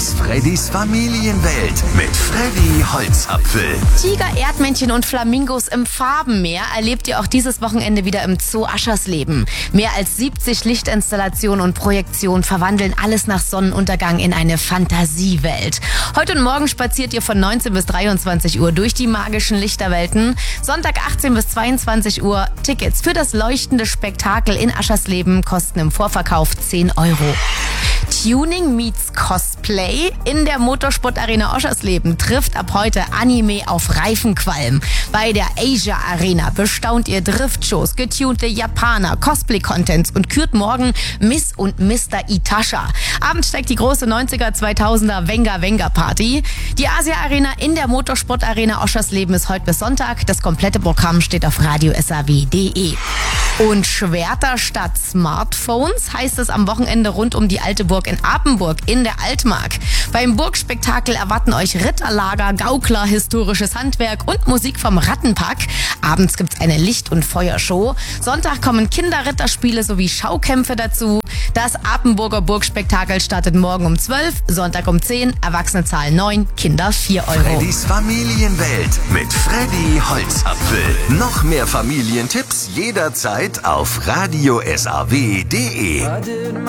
aus Freddys Familienwelt mit Freddy Holzapfel. Tiger, Erdmännchen und Flamingos im Farbenmeer erlebt ihr auch dieses Wochenende wieder im Zoo Aschersleben. Mehr als 70 Lichtinstallationen und Projektionen verwandeln alles nach Sonnenuntergang in eine Fantasiewelt. Heute und morgen spaziert ihr von 19 bis 23 Uhr durch die magischen Lichterwelten. Sonntag 18 bis 22 Uhr. Tickets für das leuchtende Spektakel in Aschersleben kosten im Vorverkauf 10 Euro. Tuning meets Cosplay. In der Motorsportarena Aschersleben trifft ab heute Anime auf Reifenqualm. Bei der Asia Arena bestaunt ihr Driftshows, getunte Japaner, Cosplay-Contents und kürt morgen Miss und Mr. Itasha. Abends steigt die große 90er, 2000er Venga Venga Party. Die Asia Arena in der Motorsportarena Aschersleben ist heute bis Sonntag. Das komplette Programm steht auf radiosaw.de. Und Schwerter statt Smartphones heißt es am Wochenende rund um die Alte Burg in Apenburg in der Altmark. Beim Burgspektakel erwarten euch Ritterlager, Gaukler, historisches Handwerk und Musik vom Rattenpack. Abends gibt's eine Licht- und Feuershow. Sonntag kommen Kinderritterspiele sowie Schaukämpfe dazu. Das Apenburger Burgspektakel startet morgen um 12, Sonntag um 10, Erwachsene zahlen 9, Kinder 4 Euro. Freddys Familienwelt mit Freddy Holzapfel. Noch mehr Familientipps jederzeit auf radiosaw.de.